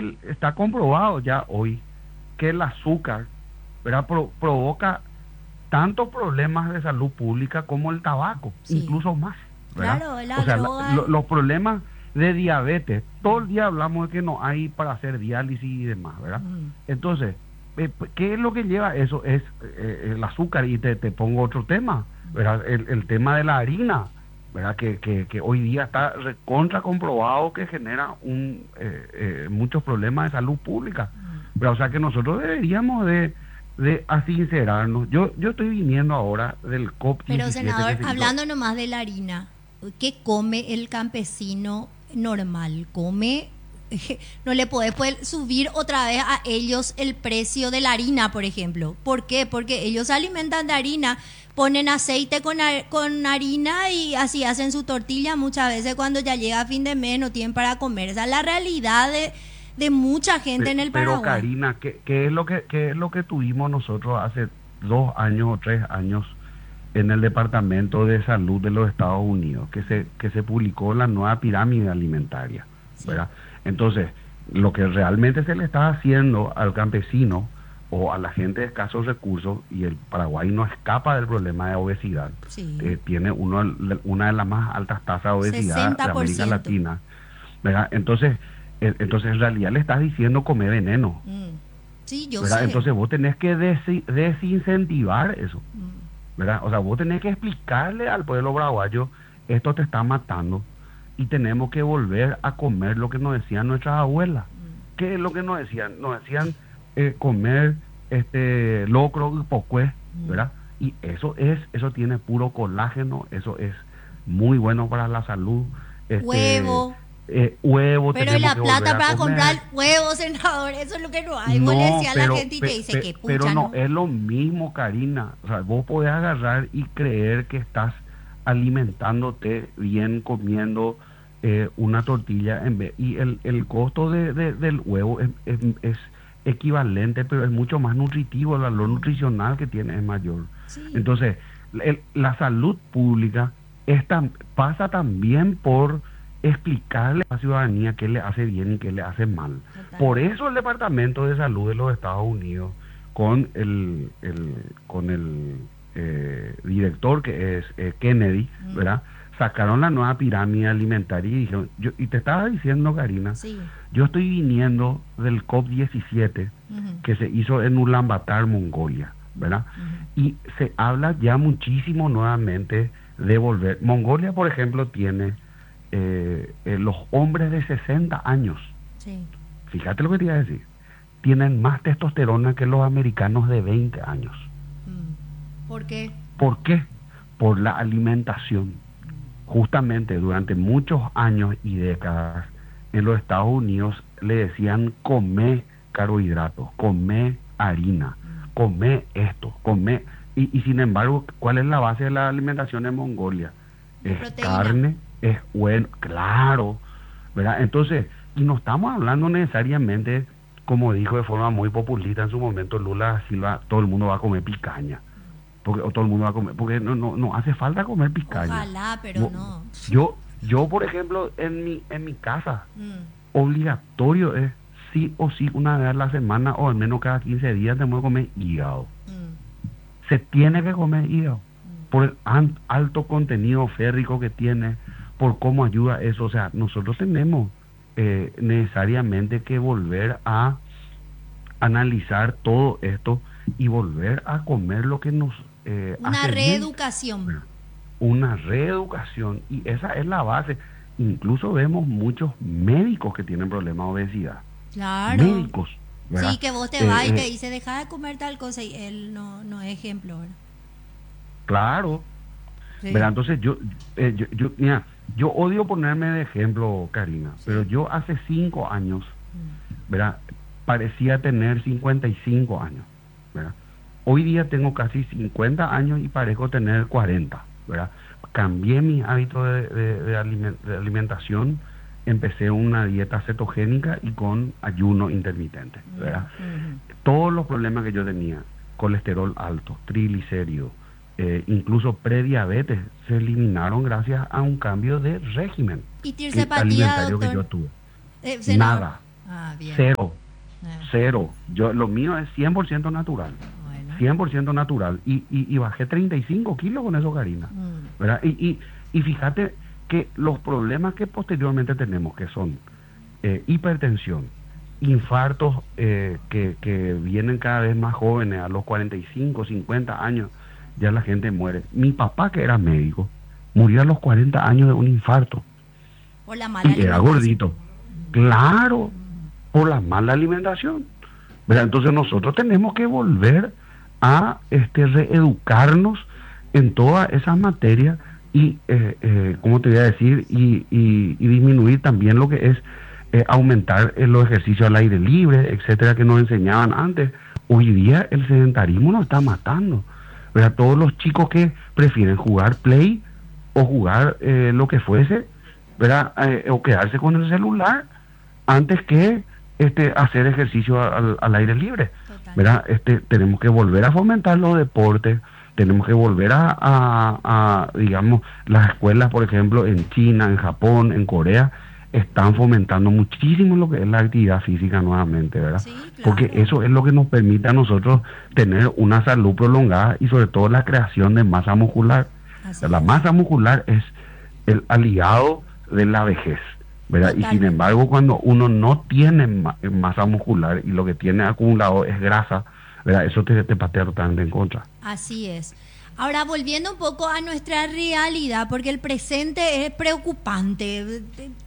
está comprobado ya hoy que el azúcar, ¿verdad? Provoca tantos problemas de salud pública como el tabaco, Sí, incluso más, ¿verdad? claro, la O sea, droga. los problemas de diabetes, todo el día hablamos de que no hay para hacer diálisis y demás, ¿verdad? Mm, Entonces, ¿qué es lo que lleva a eso? Es el azúcar. Y te pongo otro tema, ¿verdad? El tema de la harina, ¿verdad? Que hoy día está recontra comprobado que genera muchos problemas de salud pública, mm. ¿verdad? O sea que nosotros deberíamos de asincerarnos. Yo estoy viniendo ahora del Pero COP 17 senador, que se hizo. hablando nomás de la harina, ¿qué come el campesino normal? Come, no le podés pues, subir otra vez a ellos el precio de la harina, por ejemplo. ¿Por qué? Porque ellos se alimentan de harina, ponen aceite con harina y así hacen su tortilla. Muchas veces cuando ya llega a fin de mes no tienen para comer. Esa es la realidad de mucha gente en el Pero Paraguay. Karina, qué es lo que tuvimos nosotros hace 2 años o 3 años en el Departamento de Salud de los Estados Unidos, que se publicó la nueva pirámide alimentaria, Sí. ¿verdad? Entonces, lo que realmente se le está haciendo al campesino o a la gente de escasos recursos, y el Paraguay no escapa del problema de obesidad, Sí, tiene una de las más altas tasas de obesidad de América 60%. Latina, ¿verdad? Entonces en realidad le estás diciendo comer veneno, Mm. Sí, yo ¿verdad? sé. Entonces vos tenés que desincentivar eso, Mm. ¿verdad? O sea, vos tenés que explicarle al pueblo paraguayo, esto te está matando y tenemos que volver a comer lo que nos decían nuestras abuelas. Mm. ¿Qué es lo que nos decían? Nos decían comer locro y pocué, Mm. ¿verdad? Y eso tiene puro colágeno, eso es muy bueno para la salud. Este Huevo. huevo Pero ¿y tenemos la que volver plata a para comprar comer. huevos, senador? Eso es lo que no hay. Vos le No, decís a la gente y te dice que pero pucha, no ¿no? es lo mismo, Karina. O sea, vos podés agarrar y creer que estás alimentándote bien comiendo una tortilla y el costo del huevo es equivalente, pero es mucho más nutritivo, el valor Mm. nutricional que tiene es mayor. Sí. Entonces, la salud pública pasa también por explicarle a la ciudadanía qué le hace bien y qué le hace mal. Por Totalmente. eso el Departamento de Salud de los Estados Unidos, con el director que es Kennedy, Mm. ¿verdad? Sacaron la nueva pirámide alimentaria y dijeron, y te estaba diciendo, Karina, Sí. yo estoy viniendo del COP 17 Ujú. que se hizo en Ulaanbaatar, Mongolia, ¿verdad? Ujú. Y se habla ya muchísimo nuevamente de volver. Mongolia, por ejemplo, tiene los hombres de 60 años, Sí. fíjate lo que te iba a decir, tienen más testosterona que los americanos de 20 años. Mm. ¿Por qué? ¿Por qué? Por la alimentación. Justamente durante muchos años y décadas en los Estados Unidos le decían come carbohidratos, come harina, Mm. come esto, come... Y sin embargo, ¿cuál es la base de la alimentación en Mongolia? De Es proteína. carne, es bueno, claro, ¿verdad? Entonces, y no estamos hablando necesariamente, como dijo de forma muy populista en su momento Lula da Silva, todo el mundo va a comer picaña, porque o todo el mundo va a comer, porque no hace falta comer picaña. Ojalá, pero Vo- no. yo por ejemplo, en mi casa, Mm. obligatorio es sí o sí una vez a la semana o al menos cada 15 días tenemos que comer hígado. Mm. Se tiene que comer hígado Mm. por el alto contenido férrico que tiene, por cómo ayuda eso. O sea, nosotros tenemos necesariamente que volver a analizar todo esto y volver a comer lo que nos Una hace bien. reeducación. ¿Verdad? Una reeducación, y esa es la base. Incluso vemos muchos médicos que tienen problemas de obesidad, Claro. médicos, Sí, ¿verdad? que vos te Eh, vas y te eh, dice, deja de comer tal cosa y él no es ejemplo, ¿verdad? claro, ¿verdad? Sí. Entonces mira, yo odio ponerme de ejemplo, Karina, pero Sí. yo hace 5 años, Mm. ¿verdad? Parecía tener 55 años, ¿verdad? Hoy día tengo casi 50 años y parezco tener 40, ¿verdad? Cambié mis hábitos de alimentación, empecé una dieta cetogénica y con ayuno intermitente, ¿verdad? Mm. Ujú. Todos los problemas que yo tenía, colesterol alto, triglicéridos, incluso prediabetes, se eliminaron gracias a un cambio de régimen Y Tirse Patía, alimentario que doctor. yo tuve. Senador, Nada. Bien. Cero, cero. Lo mío es 100% natural. Bueno. 100% natural. Y bajé 35 kilos con eso, Karina. ¿Verdad? Y fíjate que los problemas que posteriormente tenemos, que son hipertensión, infartos que vienen cada vez más jóvenes, a los 45, 50 años, ya la gente muere. Mi papá, que era médico, murió a los 40 años de un infarto. Por la mala Y era alimentación. gordito. Claro, por la mala alimentación. ¿Verdad? Entonces nosotros tenemos que volver a reeducarnos en todas esas materias y, ¿cómo te voy a decir? Y disminuir también lo que es aumentar los ejercicios al aire libre, etcétera, que nos enseñaban antes. Hoy día el sedentarismo nos está matando. ¿Verdad? Todos los chicos que prefieren jugar play o jugar lo que fuese, ¿verdad? O quedarse con el celular antes que hacer ejercicio al aire libre. ¿Verdad? Tenemos que volver a fomentar los deportes, tenemos que volver a digamos, las escuelas, por ejemplo, en China, en Japón, en Corea, están fomentando muchísimo lo que es la actividad física nuevamente, ¿verdad? Sí, claro. Porque eso es lo que nos permite a nosotros tener una salud prolongada y sobre todo la creación de masa muscular. La masa muscular es el aliado de la vejez, ¿verdad? Totalmente. Y sin embargo, cuando uno no tiene masa muscular y lo que tiene acumulado es grasa, ¿verdad? Eso te patea totalmente en contra. Así es. Ahora, volviendo un poco a nuestra realidad, porque el presente es preocupante.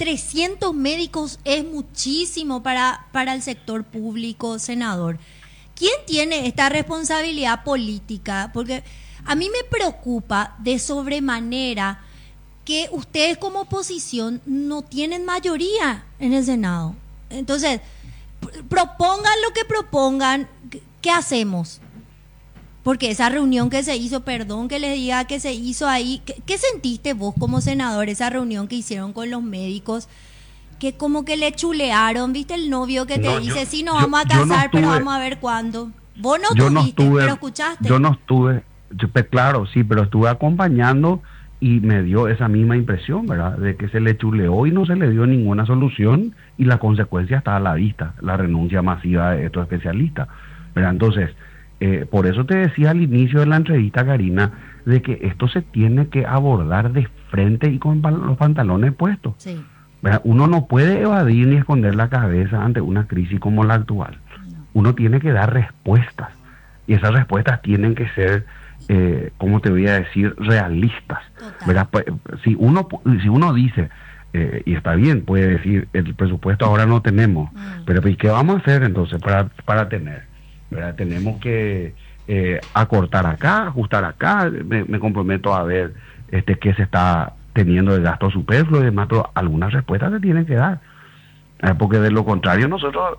300 médicos es muchísimo para el sector público, senador. ¿Quién tiene esta responsabilidad política? Porque a mí me preocupa de sobremanera que ustedes como oposición no tienen mayoría en el Senado. Entonces, propongan lo que propongan, ¿qué hacemos? Porque esa reunión que se hizo, perdón que les diga, que se hizo ahí, ¿qué sentiste vos como senador, esa reunión que hicieron con los médicos? Que como que le chulearon, ¿viste el novio que te dice, sí, nos vamos a casar, pero vamos a ver cuándo? Vos no tuviste, pero escuchaste. Yo no estuve, claro, sí, pero estuve acompañando y me dio esa misma impresión, ¿verdad? De que se le chuleó y no se le dio ninguna solución y la consecuencia está a la vista, la renuncia masiva de estos especialistas, ¿verdad? Entonces, por eso te decía al inicio de la entrevista, Karina, de que esto se tiene que abordar de frente y con los pantalones puestos. Sí. ¿Verdad? Uno no puede evadir ni esconder la cabeza ante una crisis como la actual. No. Uno tiene que dar respuestas y esas respuestas tienen que ser, ¿cómo te voy a decir?, realistas. ¿Verdad? Pues, si uno dice, y está bien, puede decir, el presupuesto ahora no tenemos, pero ¿y qué vamos a hacer entonces para tener? ¿Verdad? Tenemos que acortar acá, ajustar acá, me comprometo a ver qué se está teniendo de gasto superfluo y demás, pero algunas respuestas se tienen que dar, porque de lo contrario nosotros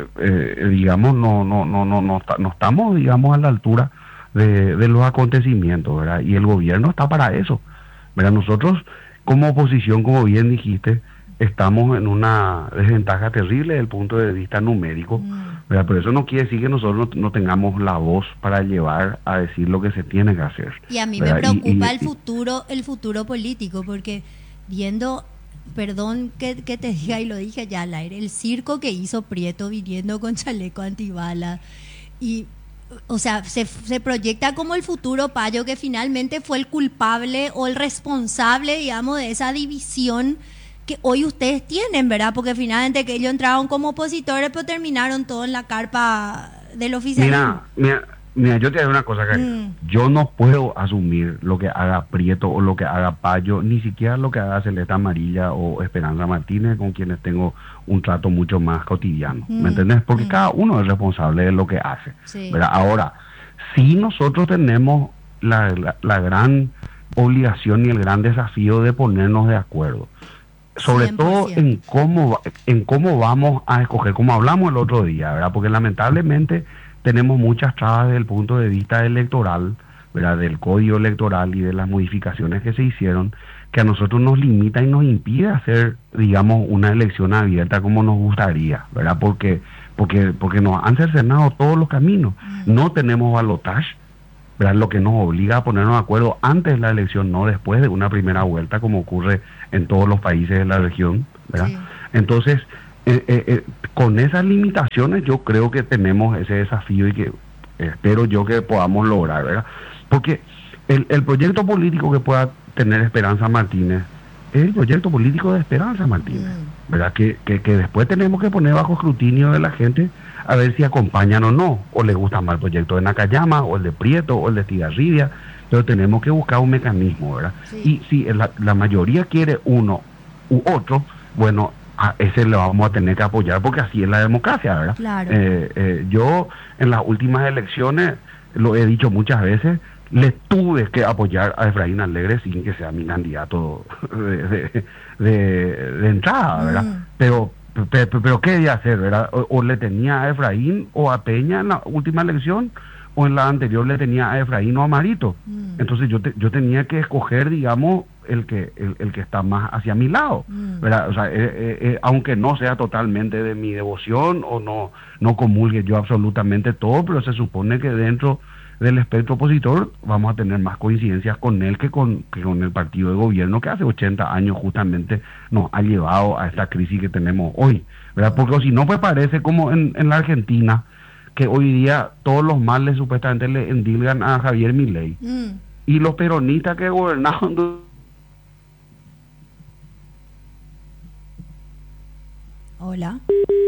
digamos no estamos, digamos, a la altura de los acontecimientos, ¿verdad? Y el gobierno está para eso, ¿verdad? Nosotros como oposición, como bien dijiste, estamos en una desventaja terrible desde el punto de vista numérico, ¿verdad? Pero eso no quiere decir que nosotros no tengamos la voz para llevar a decir lo que se tiene que hacer. Y a mí, ¿verdad?, me preocupa el futuro político, porque viendo, perdón que te diga y lo dije ya al aire, el circo que hizo Prieto viniendo con chaleco antibala y, o sea, se proyecta como el futuro Payo, que finalmente fue el culpable o el responsable, digamos, de esa división que hoy ustedes tienen, ¿verdad? Porque finalmente que ellos entraron como opositores, pero terminaron todo en la carpa del oficialismo. Mira, yo te digo una cosa, Karina. Yo no puedo asumir lo que haga Prieto o lo que haga Payo, ni siquiera lo que haga Celeste Amarilla o Esperanza Martínez, con quienes tengo un trato mucho más cotidiano, ¿me entendés? Porque cada uno es responsable de lo que hace, sí, ¿verdad? Ahora, sí nosotros tenemos la gran obligación y el gran desafío de ponernos de acuerdo, sobre 100%. Todo en cómo vamos a escoger, como hablamos el otro día, ¿verdad? Porque lamentablemente tenemos muchas trabas desde el punto de vista electoral, ¿verdad? Del código electoral y de las modificaciones que se hicieron, que a nosotros nos limita y nos impide hacer, digamos, una elección abierta como nos gustaría, ¿verdad? Porque nos han cercenado todos los caminos. No tenemos balotaje, ¿verdad? Lo que nos obliga a ponernos de acuerdo antes de la elección, no después de una primera vuelta, como ocurre en todos los países de la región, ¿verdad? Sí. Entonces, Con esas limitaciones yo creo que tenemos ese desafío y que espero yo que podamos lograr, ¿verdad? Porque el proyecto político que pueda tener Esperanza Martínez es el proyecto político de Esperanza Martínez, ¿verdad? Que después tenemos que poner bajo escrutinio de la gente a ver si acompañan o no, o les gusta más el proyecto de Nakayama, o el de Prieto, o el de Estigarribia, pero tenemos que buscar un mecanismo, ¿verdad? Sí. Y si la mayoría quiere uno u otro, bueno, a ese le vamos a tener que apoyar porque así es la democracia, ¿verdad? Claro. Yo en las últimas elecciones, lo he dicho muchas veces, le tuve que apoyar a Efraín Alegre sin que sea mi candidato de entrada, ¿verdad? Pero ¿qué debía hacer, verdad? O le tenía a Efraín o a Peña en la última elección, o en la anterior le tenía a Efraín o a Marito. Entonces yo tenía que escoger, digamos, el que está más hacia mi lado, ¿verdad? O sea, aunque no sea totalmente de mi devoción o no comulgue yo absolutamente todo, pero se supone que dentro del espectro opositor vamos a tener más coincidencias con él que con el partido de gobierno que hace 80 años justamente nos ha llevado a esta crisis que tenemos hoy, ¿verdad? Porque si no, pues parece como en la Argentina, que hoy día todos los males supuestamente le endilgan a Javier Milei. Y los peronistas que gobernaban... Hola.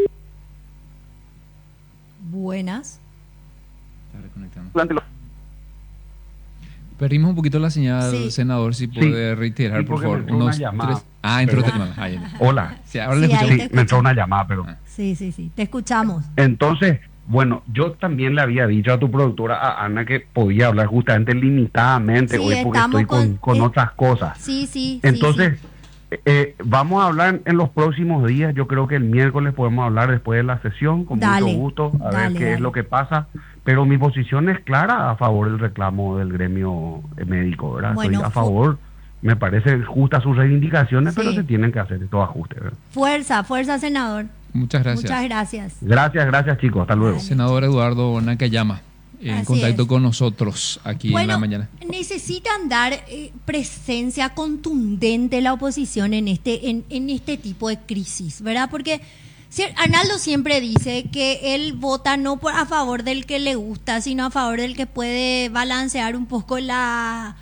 Buenas. Está reconectando. Perdimos un poquito la señal, sí. Senador, si puede reiterar, por favor. Unos tres... entró otra llamada. Hola. Sí, ahora le escuchamos. Sí, me entró una llamada, pero... Sí, te escuchamos. Entonces, bueno, yo también le había dicho a tu productora, a Ana, que podía hablar justamente limitadamente hoy porque estoy con otras cosas. Sí. Entonces, vamos a hablar en los próximos días. Yo creo que el miércoles podemos hablar después de la sesión, con mucho gusto, a ver qué es lo que pasa. Pero mi posición es clara a favor del reclamo del gremio médico, ¿verdad? Bueno, estoy a favor, me parece justa sus reivindicaciones, pero se tienen que hacer estos ajustes, ¿verdad? Fuerza, senador. Muchas gracias. Muchas gracias. Gracias, chicos. Hasta luego. Senador Eduardo Nakayama, en contacto con nosotros aquí en la mañana. Necesitan dar presencia contundente la oposición en este tipo de crisis, ¿verdad? Porque Arnaldo siempre dice que él vota no a favor del que le gusta, sino a favor del que puede balancear un poco la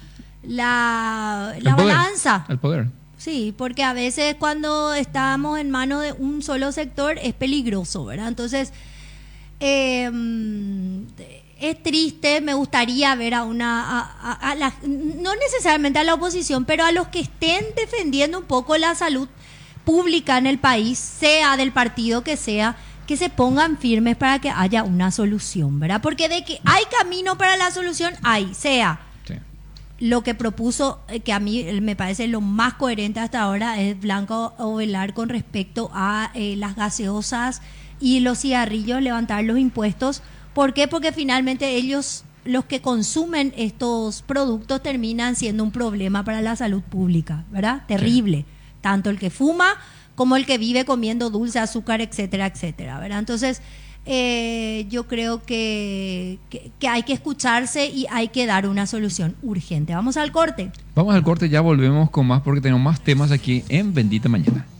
balanza. El poder. Sí, porque a veces cuando estamos en manos de un solo sector es peligroso, ¿verdad? Entonces, es triste, me gustaría ver no necesariamente a la oposición, pero a los que estén defendiendo un poco la salud pública en el país, sea del partido que sea, que se pongan firmes para que haya una solución, ¿verdad? Porque de que hay camino para la solución, sea lo que propuso, que a mí me parece lo más coherente hasta ahora, es Blanca Ovelar con respecto a las gaseosas y los cigarrillos, levantar los impuestos. ¿Por qué? Porque finalmente ellos, los que consumen estos productos, terminan siendo un problema para la salud pública, ¿verdad? Terrible. Sí. Tanto el que fuma como el que vive comiendo dulce, azúcar, etcétera, ¿verdad? Entonces, yo creo que hay que escucharse y hay que dar una solución urgente. Vamos al corte. Ya volvemos con más porque tenemos más temas aquí en Bendita Mañana.